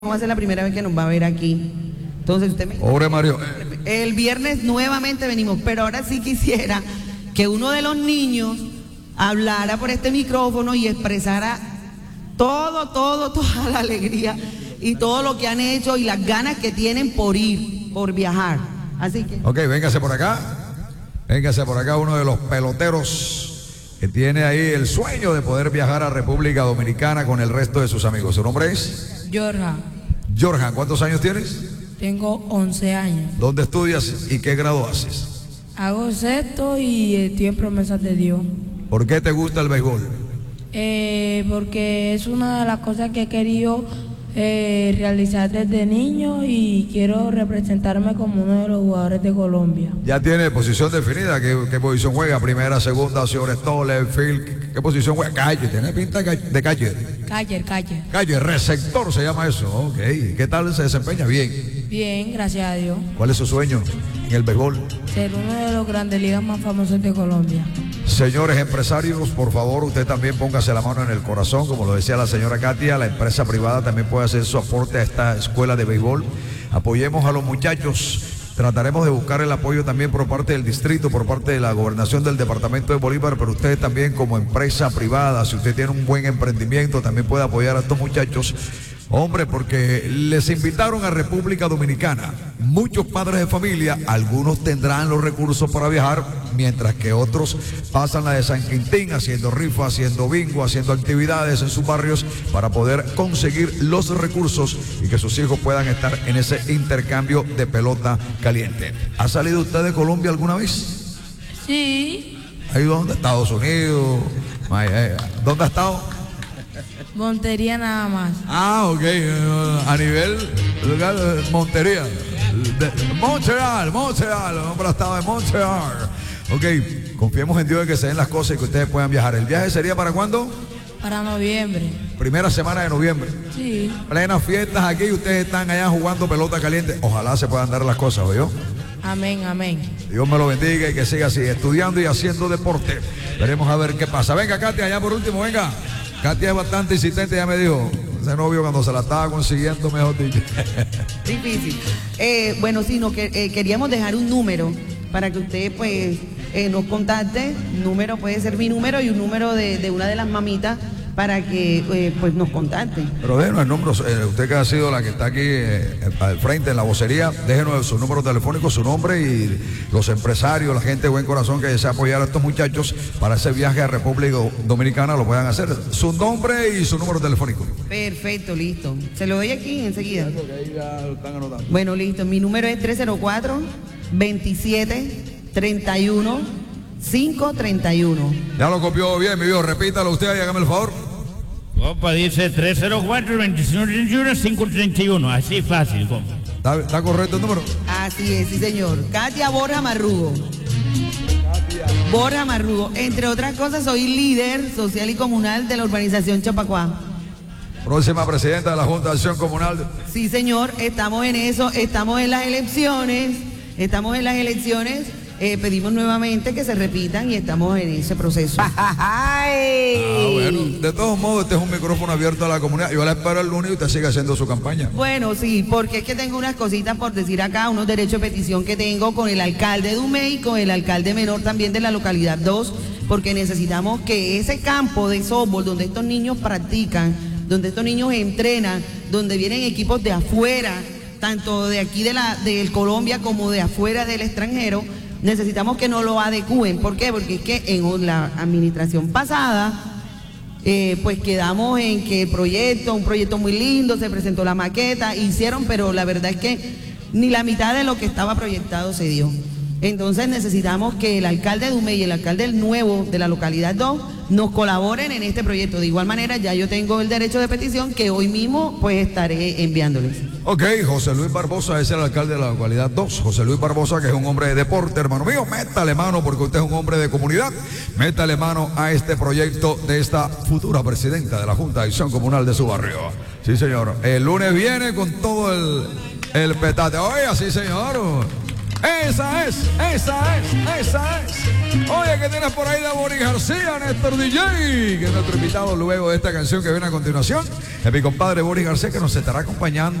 Va a ser la primera vez que nos va a ver aquí. Entonces usted me... Pobre Mario. El viernes nuevamente venimos, pero ahora sí quisiera que uno de los niños hablara por este micrófono y expresara toda la alegría y todo lo que han hecho y las ganas que tienen por ir, por viajar. Así que... Ok, véngase por acá. Véngase por acá uno de los peloteros que tiene ahí el sueño de poder viajar a República Dominicana con el resto de sus amigos. ¿Su nombre es? Jorjan, ¿cuántos años tienes? tengo 11 años. ¿Dónde estudias y qué grado haces? Hago sexto y estoy en promesas de Dios. ¿Por qué te gusta el béisbol? Porque es una de las cosas que he querido realizar desde niño y quiero representarme como uno de los jugadores de Colombia. Ya tiene posición definida. ¿Qué posición juega? Primera, segunda, shortstop, left field. ¿Qué posición juega? Calle, tiene pinta de calle. Calle, receptor se llama eso. Ok, ¿qué tal se desempeña? Bien. Bien, gracias a Dios. ¿Cuál es su sueño en el béisbol? Ser uno de los grandes ligas más famosos de Colombia. Señores empresarios, por favor, usted también póngase la mano en el corazón, como lo decía la señora Katia, la empresa privada también puede hacer su aporte a esta escuela de béisbol. Apoyemos a los muchachos, trataremos de buscar el apoyo también por parte del distrito, por parte de la gobernación del departamento de Bolívar, pero usted también como empresa privada, si usted tiene un buen emprendimiento, también puede apoyar a estos muchachos. Hombre, porque les invitaron a República Dominicana. Muchos padres de familia, algunos tendrán los recursos para viajar, mientras que otros pasan la de San Quintín haciendo rifas, haciendo bingo, haciendo actividades en sus barrios para poder conseguir los recursos y que sus hijos puedan estar en ese intercambio de pelota caliente. ¿Ha salido usted de Colombia alguna vez? Sí. ¿Ha ido a dónde? Estados Unidos. ¿Dónde ha estado? Montería nada más. Ah, ok, a nivel Montería, Montreal, el hombre ha estado en Montreal. Ok, confiemos en Dios de que se den las cosas y que ustedes puedan viajar. ¿El viaje sería para cuándo? Para noviembre. Primera semana de noviembre. Sí. Plenas fiestas aquí y ustedes están allá jugando pelota caliente. Ojalá se puedan dar las cosas, ¿oyó? Amén, amén. Dios me lo bendiga y que siga así, estudiando y haciendo deporte. Veremos a ver qué pasa. Venga, Katia, allá por último, venga. Katia es bastante insistente, ya me dijo. Ese novio cuando se la estaba consiguiendo, mejor dicho. Difícil. Bueno, sí, queríamos dejar un número para que usted pues nos contacte. Número puede ser mi número y un número de una de las mamitas para que pues nos contacte. Pero déjenos el número, usted que ha sido la que está aquí al frente en la vocería, déjenos su número telefónico, su nombre y los empresarios, la gente de buen corazón que desea apoyar a estos muchachos para ese viaje a República Dominicana lo puedan hacer. Su nombre y su número telefónico. Perfecto, listo. Se lo doy aquí enseguida. Bueno, listo. Mi número es 304-27-31-531. Ya lo copió bien, mi viejo. Repítalo usted y hágame el favor. Compa, dice 304-21-531. Así fácil, compa. ¿Está correcto el número? Así es, sí, señor. Katia Borja Marrugo. Borja Marrugo. Entre otras cosas, soy líder social y comunal de la urbanización Chapacuá. Próxima presidenta de la Junta de Acción Comunal. Sí, señor, estamos en eso, estamos en las elecciones. Pedimos nuevamente que se repitan y estamos en ese proceso. Bueno, de todos modos, este es un micrófono abierto a la comunidad. Yo la espero el lunes y usted sigue haciendo su campaña. Bueno, sí, porque es que tengo unas cositas por decir acá, unos derechos de petición que tengo con el alcalde de Dumey y con el alcalde menor también de la localidad 2, porque necesitamos que ese campo de softball donde estos niños practican, donde estos niños entrenan, donde vienen equipos de afuera, tanto de aquí de Colombia como de afuera del extranjero, necesitamos que nos lo adecúen. ¿Por qué? Porque es que en la administración pasada, pues quedamos en que un proyecto muy lindo, se presentó la maqueta, hicieron, pero la verdad es que ni la mitad de lo que estaba proyectado se dio. Entonces necesitamos que el alcalde de Dumey y el alcalde nuevo de la localidad 2 nos colaboren en este proyecto. De igual manera, ya yo tengo el derecho de petición que hoy mismo pues estaré enviándoles. Ok, José Luis Barbosa es el alcalde de la localidad 2. José Luis Barbosa, que es un hombre de deporte, hermano mío. Métale mano porque usted es un hombre de comunidad. Métale mano a este proyecto de esta futura presidenta de la Junta de Acción Comunal de su barrio. Sí, señor. El lunes viene con todo el petate. Oiga, sí, señor. Esa es. Oye, ¿qué tienes por ahí de Boris García, Néstor DJ? Que es nuestro invitado luego de esta canción que viene a continuación. Es mi compadre Boris García, que nos estará acompañando